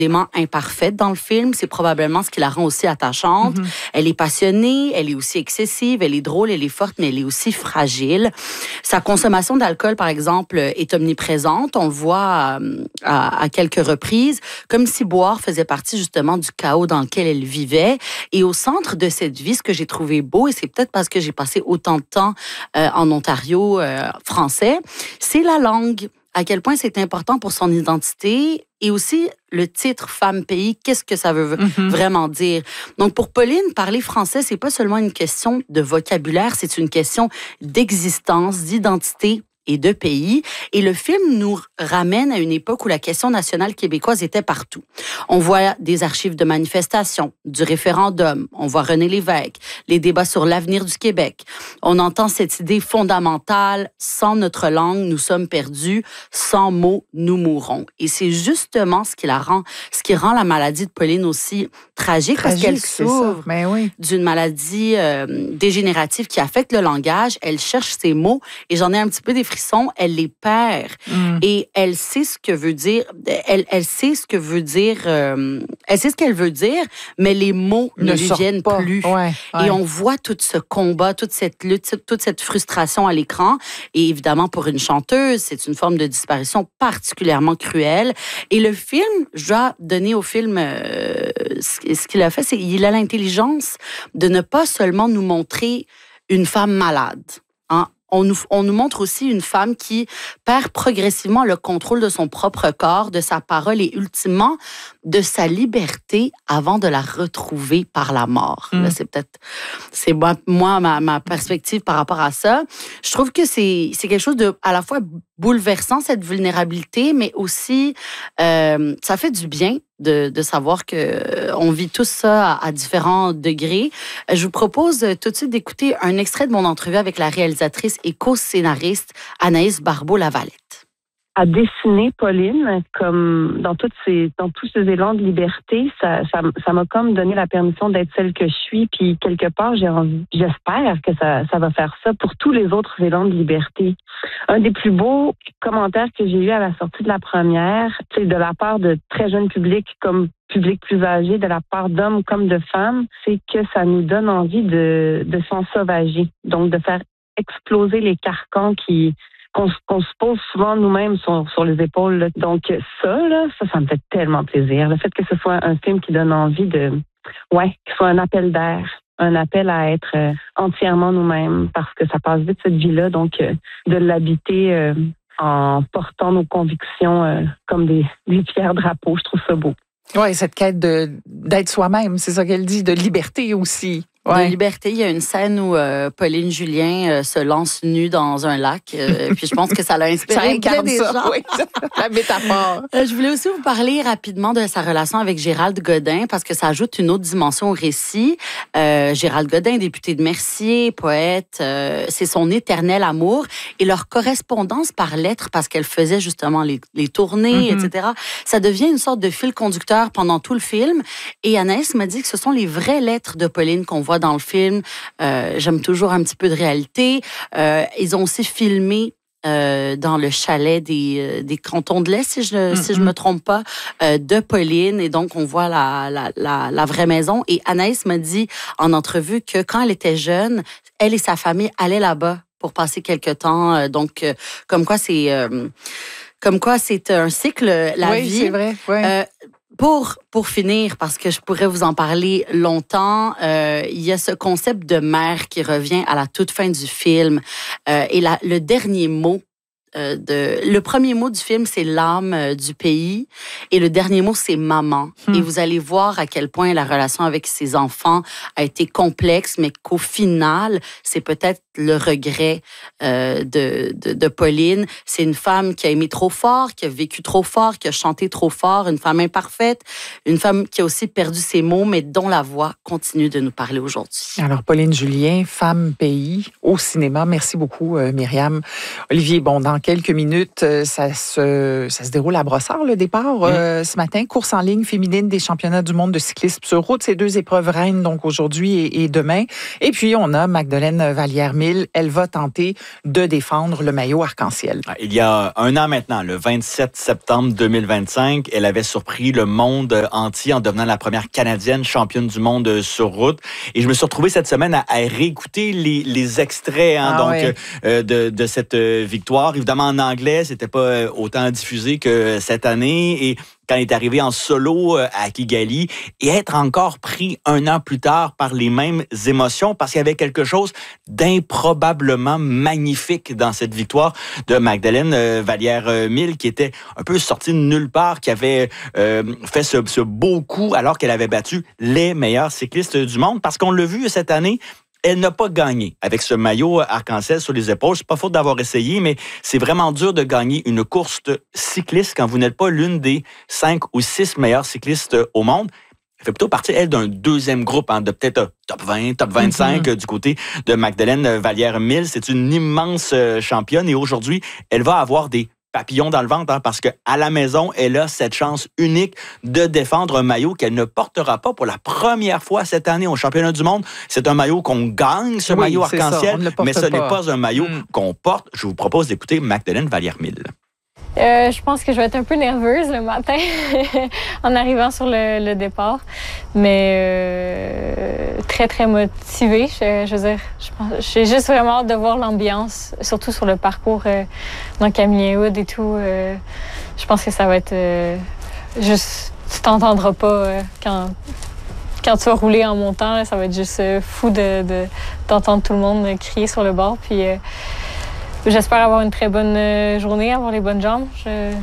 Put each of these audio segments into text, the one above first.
imparfaite dans le film. C'est probablement ce qui la rend aussi attachante. Elle est passionnée, elle est aussi excessive, elle est drôle, elle est forte, mais elle est aussi fragile. Sa consommation d'alcool, par exemple, est omniprésente. On le voit à quelques reprises, comme si boire faisait partie justement du chaos dans lequel elle vivait. Et au centre de cette vie, ce que j'ai trouvé beau, et c'est peut-être parce que j'ai passé autant de temps en Ontario français, c'est la langue. À quel point c'est important pour son identité et aussi le titre femme-pays, qu'est-ce que ça veut vraiment dire. Donc, pour Pauline, parler français, c'est pas seulement une question de vocabulaire, c'est une question d'existence, d'identité et de pays. Et le film nous ramène à une époque où la question nationale québécoise était partout. On voit des archives de manifestations, du référendum, on voit René Lévesque, les débats sur l'avenir du Québec. On entend cette idée fondamentale, sans notre langue, nous sommes perdus, sans mots, nous mourrons. Et c'est justement ce qui rend la maladie de Pauline aussi tragique parce qu'elle souffre d'une maladie dégénérative qui affecte le langage. Elle cherche ses mots et j'en ai un petit peu des frissons, elle les perd et elle sait ce que veut dire. Elle sait ce que veut dire. Elle sait ce qu'elle veut dire, mais les mots ne lui viennent plus. Et on voit tout ce combat, toute cette lutte, toute cette frustration à l'écran. Et évidemment, pour une chanteuse, c'est une forme de disparition particulièrement cruelle. Et le film, je dois donner au film ce qu'il a fait, c'est qu'il a l'intelligence de ne pas seulement nous montrer une femme malade. Hein? On nous montre aussi une femme qui perd progressivement le contrôle de son propre corps, de sa parole et ultimement de sa liberté avant de la retrouver par la mort. Là, c'est moi ma perspective par rapport à ça. Je trouve que c'est quelque chose de à la fois bouleversant, cette vulnérabilité, mais aussi ça fait du bien de savoir qu'on vit tous ça à différents degrés. Je vous propose tout de suite d'écouter un extrait de mon entrevue avec la réalisatrice et co-scénariste Anaïs Barbeau-Lavalette. À dessiner Pauline, comme dans tous ces élans de liberté, ça m'a comme donné la permission d'être celle que je suis. Puis quelque part, j'espère que ça va faire ça pour tous les autres élans de liberté. Un des plus beaux commentaires que j'ai eu à la sortie de la première, c'est de la part de très jeunes publics comme public plus âgé, de la part d'hommes comme de femmes, c'est que ça nous donne envie de s'ensauvager. Donc de faire exploser les carcans qu'on se pose souvent nous-mêmes sur les épaules. Là. Donc ça me fait tellement plaisir. Le fait que ce soit un film qui donne envie qu'il soit un appel d'air, un appel à être entièrement nous-mêmes, parce que ça passe vite cette vie-là, donc de l'habiter en portant nos convictions comme des fiers drapeaux, je trouve ça beau. Oui, cette quête d'être soi-même, c'est ça qu'elle dit, de liberté aussi. De liberté, il y a une scène où Pauline Julien se lance nue dans un lac. Puis je pense que ça l'a inspiré plein des gens. Oui, la métaphore. Je voulais aussi vous parler rapidement de sa relation avec Gérald Godin parce que ça ajoute une autre dimension au récit. Gérald Godin, député de Mercier, poète, c'est son éternel amour. Et leur correspondance par lettres, parce qu'elle faisait justement les tournées, etc., ça devient une sorte de fil conducteur pendant tout le film. Et Anaïs m'a dit que ce sont les vraies lettres de Pauline qu'on voit dans le film. J'aime toujours un petit peu de réalité. Ils ont aussi filmé dans le chalet des Cantons de l'Est, si je me trompe pas, de Pauline. Et donc, on voit la vraie maison. Et Anaïs m'a dit en entrevue que quand elle était jeune, elle et sa famille allaient là-bas pour passer quelques temps. Donc, comme quoi c'est un cycle, la vie. Oui, c'est vrai. Ouais. Pour finir, parce que je pourrais vous en parler longtemps, il y a ce concept de mère qui revient à la toute fin du film. Et le dernier mot le premier mot du film, c'est l'âme du pays. Et le dernier mot, c'est maman. Et vous allez voir à quel point la relation avec ses enfants a été complexe, mais qu'au final, c'est peut-être le regret de Pauline. C'est une femme qui a aimé trop fort, qui a vécu trop fort, qui a chanté trop fort, une femme imparfaite, une femme qui a aussi perdu ses mots, mais dont la voix continue de nous parler aujourd'hui. Alors, Pauline Julien, Femme, pays, au cinéma. Merci beaucoup, Myriam. Olivier Bondan, quelques minutes. Ça se déroule à Brossard, le départ, ce matin. Course en ligne féminine des championnats du monde de cyclisme sur route. Ces 2 épreuves reines, donc aujourd'hui et demain. Et puis, on a Magdeleine Vallière-Mille. Elle va tenter de défendre le maillot arc-en-ciel. Il y a un an maintenant, le 27 septembre 2025, elle avait surpris le monde entier en devenant la première Canadienne championne du monde sur route. Et je me suis retrouvé cette semaine à réécouter les extraits de cette victoire. Évidemment, en anglais, c'était pas autant diffusé que cette année. Et quand elle est arrivée en solo à Kigali, et être encore pris un an plus tard par les mêmes émotions, parce qu'il y avait quelque chose d'improbablement magnifique dans cette victoire de Magdeleine Vallière-Mille, qui était un peu sortie de nulle part, qui avait fait ce beau coup alors qu'elle avait battu les meilleurs cyclistes du monde. Parce qu'on l'a vu cette année, elle n'a pas gagné avec ce maillot arc-en-ciel sur les épaules. C'est pas faute d'avoir essayé, mais c'est vraiment dur de gagner une course cycliste quand vous n'êtes pas l'une des 5 ou 6 meilleures cyclistes au monde. Elle fait plutôt partie, elle, d'un deuxième groupe, de peut-être top 20, top 25 du côté de Magdeleine Vallière-Mille. C'est une immense championne et aujourd'hui, elle va avoir des papillon dans le ventre, parce qu'à la maison, elle a cette chance unique de défendre un maillot qu'elle ne portera pas pour la première fois cette année au championnat du monde. C'est un maillot qu'on gagne, ce maillot arc-en-ciel, mais ce n'est pas un maillot qu'on porte. Je vous propose d'écouter Magdeleine Vallière-Mille. Je pense que je vais être un peu nerveuse le matin en arrivant sur le départ, mais très, très motivée. Je veux dire, j'ai juste vraiment hâte de voir l'ambiance, surtout sur le parcours dans Camillien-Wood et tout. Je pense que ça va être juste... Tu t'entendras pas quand tu vas rouler en montant. Là, ça va être juste fou d'entendre tout le monde crier sur le bord. Puis... j'espère avoir une très bonne journée, avoir les bonnes jambes.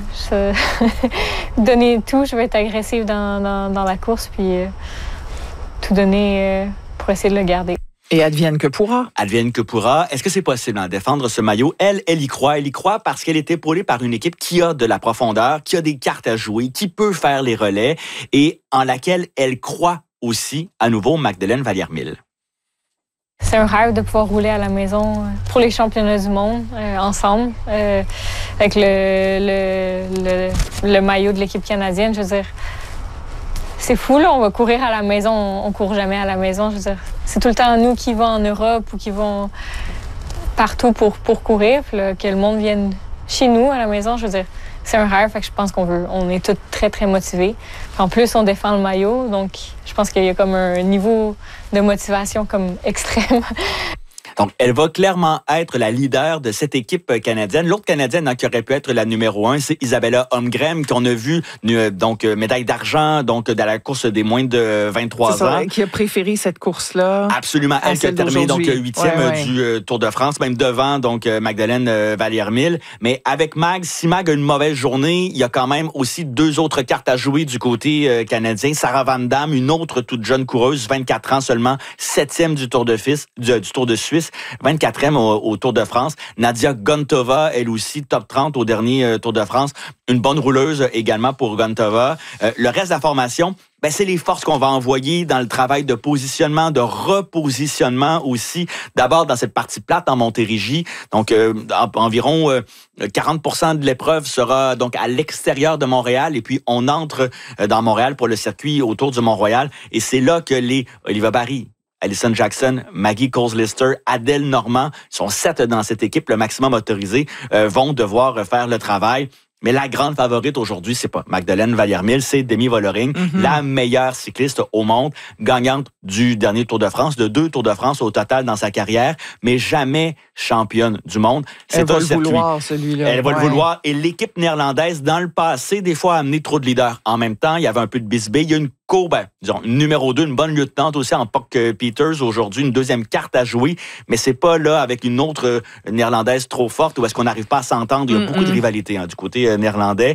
Donner tout, je vais être agressive dans la course, puis tout donner pour essayer de le garder. Et advienne que pourra. Advienne que pourra. Est-ce que c'est possible de défendre ce maillot? Elle y croit. Elle y croit parce qu'elle est épaulée par une équipe qui a de la profondeur, qui a des cartes à jouer, qui peut faire les relais et en laquelle elle croit aussi, à nouveau, Magdeleine Vallière-Mille. C'est un rêve de pouvoir rouler à la maison pour les championnats du monde ensemble, avec le maillot de l'équipe canadienne. Je veux dire, c'est fou, là, on va courir à la maison, on court jamais à la maison. Je veux dire, c'est tout le temps nous qui vont en Europe ou qui vont partout pour courir, puis là, que le monde vienne chez nous à la maison. Je veux dire, c'est un rêve, fait que je pense on est tous très, très motivés. En plus, on défend le maillot, donc je pense qu'il y a comme un niveau de motivation comme extrême. Donc, elle va clairement être la leader de cette équipe canadienne. L'autre Canadienne qui aurait pu être la numéro 1, c'est Isabella Holmgren, qu'on a vu médaille d'argent donc dans la course des moins de 23 ans. Qui a préféré cette course-là. Absolument. Elle qui a terminé donc 8e du Tour de France, même devant donc Magdeleine Vallière-Mille. Mais avec Mag, si Mag a une mauvaise journée, il y a quand même aussi 2 autres cartes à jouer du côté canadien. Sarah Van Damme, une autre toute jeune coureuse, 24 ans seulement, 7e du Tour de Suisse. 24e au Tour de France. Nadia Gontova, elle aussi, top 30 au dernier Tour de France. Une bonne rouleuse également pour Gontova. Le reste de la formation, c'est les forces qu'on va envoyer dans le travail de positionnement, de repositionnement aussi. D'abord, dans cette partie plate en Montérégie. Donc, environ 40% de l'épreuve sera donc à l'extérieur de Montréal. Et puis, on entre dans Montréal pour le circuit autour du Mont-Royal. Et c'est là que les Oliva Barry, Alison Jackson, Maggie Coles-Lister, Adèle Normand, sont 7 dans cette équipe, le maximum autorisé, vont devoir faire le travail. Mais la grande favorite aujourd'hui, c'est pas Magdeleine Vallière-Mille, c'est Demi Vollering, la meilleure cycliste au monde, gagnante du dernier Tour de France, de 2 Tours de France au total dans sa carrière, mais jamais championne du monde. C'est un circuit. Elle va le vouloir, celui-là. Elle va le vouloir. Et l'équipe néerlandaise, dans le passé, des fois, a amené trop de leaders. En même temps, il y avait un peu de bisbée. Il y a une numéro 2, une bonne lieutenante aussi en Puck Peters aujourd'hui, une deuxième carte à jouer, mais c'est pas là avec une autre néerlandaise trop forte où est-ce qu'on n'arrive pas à s'entendre. Il y a beaucoup de rivalité du côté néerlandais.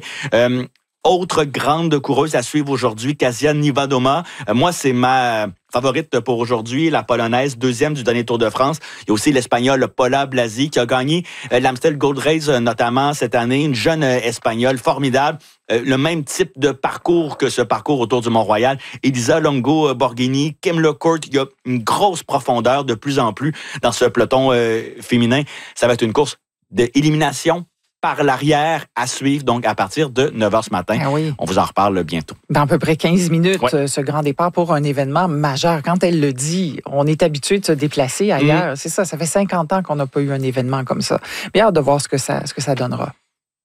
Autre grande coureuse à suivre aujourd'hui, Kasia Niewiadoma. Moi, c'est ma favorite pour aujourd'hui, la Polonaise, 2e du dernier Tour de France. Il y a aussi l'Espagnole Paula Blasi qui a gagné l'Amstel Gold Race notamment cette année. Une jeune Espagnole formidable. Le même type de parcours que ce parcours autour du Mont-Royal. Elisa Longo Borghini, Kim LeCourt. Il y a une grosse profondeur de plus en plus dans ce peloton féminin. Ça va être une course d'élimination par l'arrière à suivre, donc à partir de 9h ce matin. Ah oui. On vous en reparle bientôt. Dans à peu près 15 minutes, Ouais. ce grand départ pour un événement majeur. Quand elle le dit, on est habitué de se déplacer ailleurs. C'est ça, ça fait 50 ans qu'on n'a pas eu un événement comme ça. Bien hâte de voir ce que ça donnera.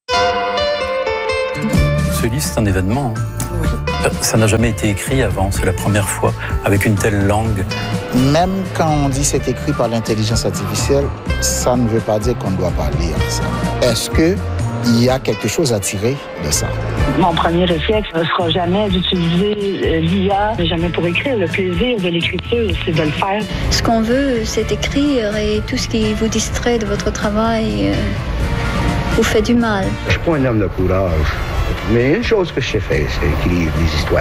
Ce livre, c'est un événement. Ça n'a jamais été écrit avant, c'est la première fois, avec une telle langue. Même quand on dit c'est écrit par l'intelligence artificielle, ça ne veut pas dire qu'on ne doit pas lire ça. Est-ce qu'il y a quelque chose à tirer de ça? Mon premier réflexe ne sera jamais d'utiliser l'IA, mais jamais pour écrire. Le plaisir de l'écriture, c'est de le faire. Ce qu'on veut, c'est écrire, et tout ce qui vous distrait de votre travail vous fait du mal. Je suis pas un homme de courage, mais une chose que je sais faire, c'est écrire des histoires.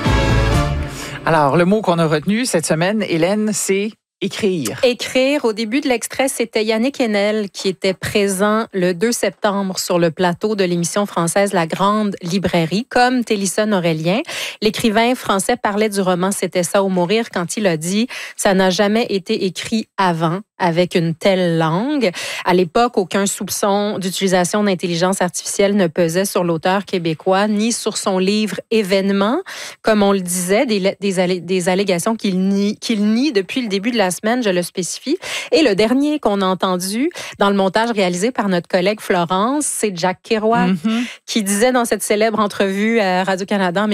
Alors, le mot qu'on a retenu cette semaine, Hélène, c'est écrire. Écrire. Au début de l'extrait, c'était Yannick Enel qui était présent le 2 septembre sur le plateau de l'émission française La Grande Librairie, comme Télisson Aurélien. L'écrivain français parlait du roman C'était ça ou mourir quand il a dit « Ça n'a jamais été écrit avant avec une telle langue ». À l'époque, aucun soupçon d'utilisation d'intelligence artificielle ne pesait sur l'auteur québécois, ni sur son livre Événements. Comme on le disait, des allégations qu'il nie depuis le début de la semaine, je le spécifie. Et le dernier qu'on a entendu dans le montage réalisé par notre collègue Florence, c'est Jack Kerouac, qui disait dans cette célèbre entrevue à Radio-Canada en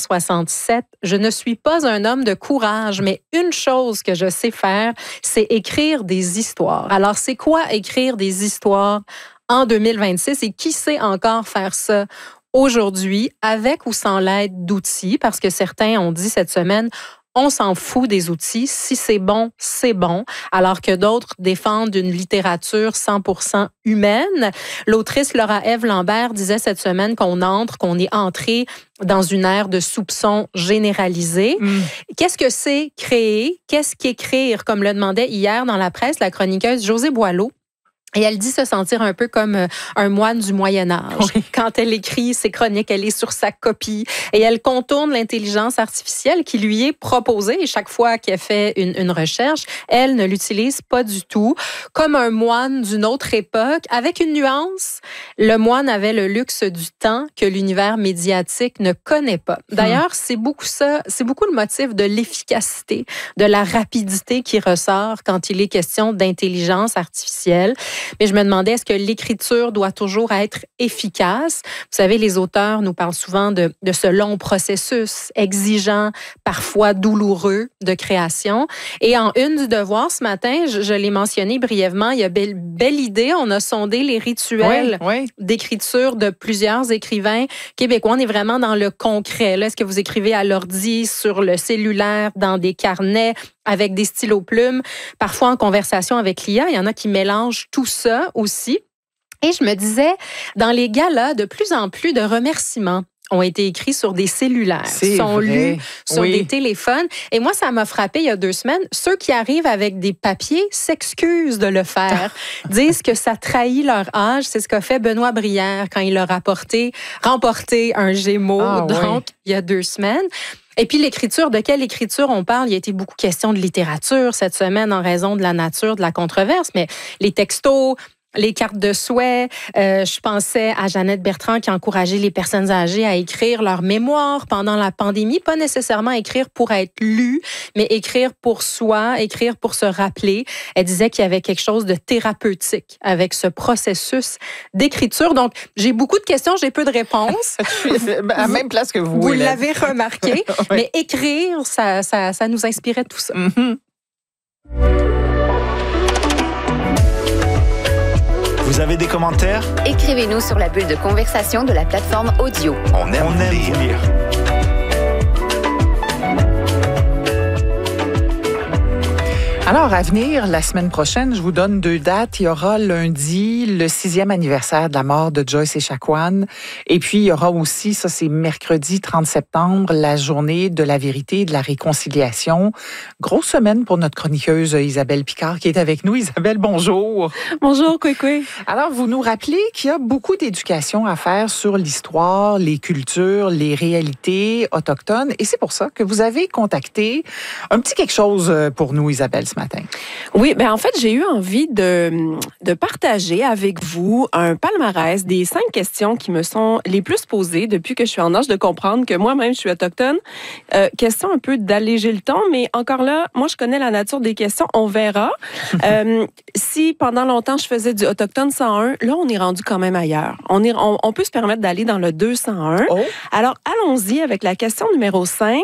1967, « Je ne suis pas un homme de courage, mais une chose que je sais faire, c'est écrire des histoires. » Alors, c'est quoi écrire des histoires en 2026 et qui sait encore faire ça aujourd'hui, avec ou sans l'aide d'outils? Parce que certains ont dit cette semaine, on s'en fout des outils. Si c'est bon, c'est bon. Alors que d'autres défendent une littérature 100% humaine. L'autrice Laura-Ève Lambert disait cette semaine qu'on est entré dans une ère de soupçons généralisés. Qu'est-ce que c'est créer? Qu'est-ce qu'écrire? Comme le demandait hier dans la presse la chroniqueuse Josée Boileau. Et elle dit se sentir un peu comme un moine du Moyen-Âge. Oui. Quand elle écrit ses chroniques, elle est sur sa copie et elle contourne l'intelligence artificielle qui lui est proposée. Et chaque fois qu'elle fait une recherche, elle ne l'utilise pas du tout. Comme un moine d'une autre époque, avec une nuance, le moine avait le luxe du temps que l'univers médiatique ne connaît pas. D'ailleurs, c'est beaucoup le motif de l'efficacité, de la rapidité qui ressort quand il est question d'intelligence artificielle. Mais je me demandais, est-ce que l'écriture doit toujours être efficace? Vous savez, les auteurs nous parlent souvent de ce long processus exigeant, parfois douloureux de création. Et en une du Devoir ce matin, je l'ai mentionné brièvement, il y a belle idée, on a sondé les rituels d'écriture de plusieurs écrivains québécois. On est vraiment dans le concret. Là, est-ce que vous écrivez à l'ordi, sur le cellulaire, dans des carnets, avec des stylos plumes, parfois en conversation avec l'IA? Il y en a qui mélangent tout ça aussi. Et je me disais, dans les galas, de plus en plus de remerciements ont été écrits sur des cellulaires, sont lus sur des téléphones. Et moi, ça m'a frappé il y a 2 semaines. Ceux qui arrivent avec des papiers s'excusent de le faire, disent que ça trahit leur âge. C'est ce qu'a fait Benoît Brière quand il a remporté un Gémeaux, il y a 2 semaines. Et puis l'écriture, de quelle écriture on parle? Il y a été beaucoup question de littérature cette semaine en raison de la nature de la controverse, mais les textos, les cartes de souhait. Je pensais à Jeannette Bertrand qui encourageait les personnes âgées à écrire leur mémoire pendant la pandémie. Pas nécessairement écrire pour être lu, mais écrire pour soi, écrire pour se rappeler. Elle disait qu'il y avait quelque chose de thérapeutique avec ce processus d'écriture. Donc, j'ai beaucoup de questions, j'ai peu de réponses. Je suis à la même place que vous. Vous l'avez remarqué. Mais écrire, ça nous inspirait tout ça. Vous avez des commentaires? Écrivez-nous sur la bulle de conversation de la plateforme audio. On aime vous lire. Alors, à venir, la semaine prochaine, je vous donne 2 dates. Il y aura lundi le 6e anniversaire de la mort de Joyce Echaquan. Et puis, il y aura aussi, ça c'est mercredi 30 septembre, la journée de la vérité et de la réconciliation. Grosse semaine pour notre chroniqueuse Isabelle Picard qui est avec nous. Isabelle, bonjour. Bonjour, Coucou. Alors, vous nous rappelez qu'il y a beaucoup d'éducation à faire sur l'histoire, les cultures, les réalités autochtones. Et c'est pour ça que vous avez contacté un petit quelque chose pour nous, Isabelle. ce matin. Oui, en fait, j'ai eu envie de partager avec vous un palmarès des 5 questions qui me sont les plus posées depuis que je suis en âge de comprendre que moi-même, je suis autochtone. Question un peu d'alléger le ton, mais encore là, moi, je connais la nature des questions. On verra. Si pendant longtemps, je faisais du Autochtone 101, là, on est rendu quand même ailleurs. On peut se permettre d'aller dans le 201. Alors, allons-y avec la question numéro 5.